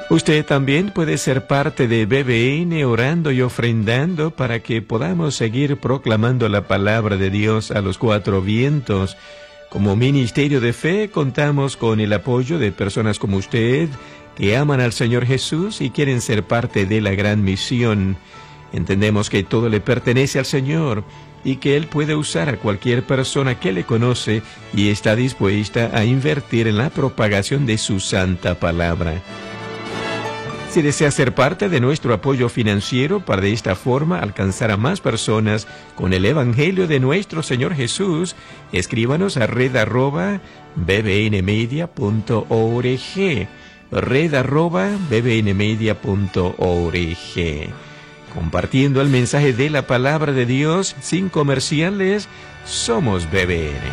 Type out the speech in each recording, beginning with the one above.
Usted también puede ser parte de BBN orando y ofrendando para que podamos seguir proclamando la palabra de Dios a los cuatro vientos. Como Ministerio de Fe contamos con el apoyo de personas como usted que aman al Señor Jesús y quieren ser parte de la gran misión. Entendemos que todo le pertenece al Señor y que Él puede usar a cualquier persona que le conoce y está dispuesta a invertir en la propagación de su santa palabra. Si desea ser parte de nuestro apoyo financiero para de esta forma alcanzar a más personas con el Evangelio de nuestro Señor Jesús, escríbanos a red@bbnmedia.org, red@bbnmedia.org. Compartiendo el mensaje de la palabra de Dios sin comerciales, somos BBN.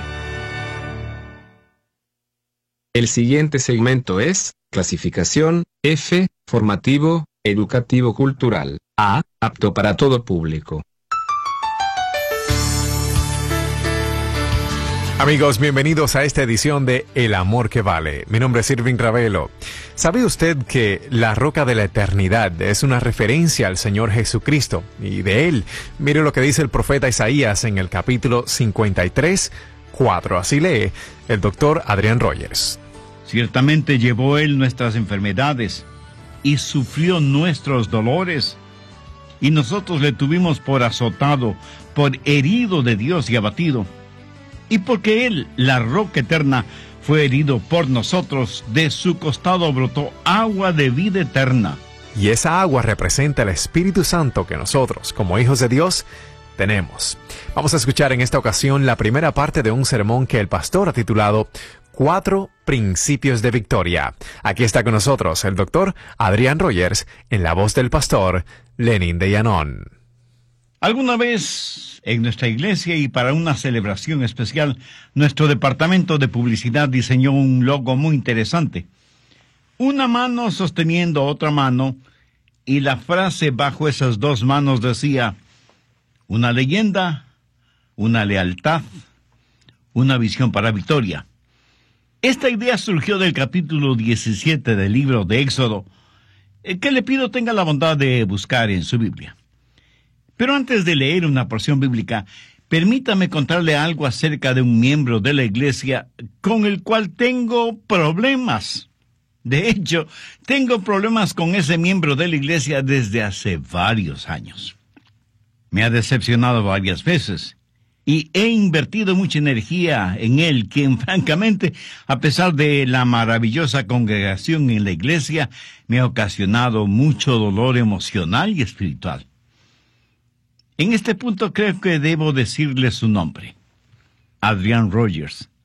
El siguiente segmento es clasificación F, formativo, educativo cultural. A, apto para todo público. Amigos, bienvenidos a esta edición de El Amor que Vale. Mi nombre es Irving Ravelo. ¿Sabe usted que la roca de la eternidad es una referencia al Señor Jesucristo? Y de Él, mire lo que dice el profeta Isaías en el capítulo 53:4. Así lee el doctor Adrián Rogers. Ciertamente llevó Él nuestras enfermedades y sufrió nuestros dolores. Y nosotros le tuvimos por azotado, por herido de Dios y abatido. Y porque Él, la roca eterna, fue herido por nosotros, de su costado brotó agua de vida eterna. Y esa agua representa el Espíritu Santo que nosotros, como hijos de Dios, tenemos. Vamos a escuchar en esta ocasión la primera parte de un sermón que el pastor ha titulado 4 Principios de Victoria. Aquí está con nosotros el doctor Adrián Rogers en la voz del pastor Lenin de Llanón. Alguna vez en nuestra iglesia y para una celebración especial, nuestro departamento de publicidad diseñó un logo muy interesante. Una mano sosteniendo otra mano y la frase bajo esas dos manos decía: una leyenda, una lealtad, una visión para victoria. Esta idea surgió del capítulo 17 del libro de Éxodo, que le pido tenga la bondad de buscar en su Biblia. Pero antes de leer una porción bíblica, permítame contarle algo acerca de un miembro de la iglesia con el cual tengo problemas. De hecho, tengo problemas con ese miembro de la iglesia desde hace varios años. Me ha decepcionado varias veces. Y he invertido mucha energía en él, quien francamente, a pesar de la maravillosa congregación en la iglesia, me ha ocasionado mucho dolor emocional y espiritual. En este punto creo que debo decirle su nombre: Adrián Rogers.